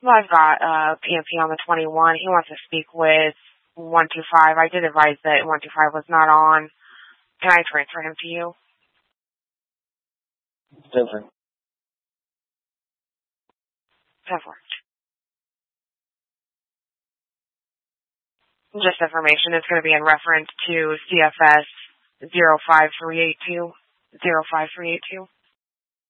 Well, I've got PMP on the 21. He wants to speak with 125. I did advise that 125 was not on. Can I transfer him to you? Different. Different. Just information. It's going to be in reference to CFS 05382. 05382.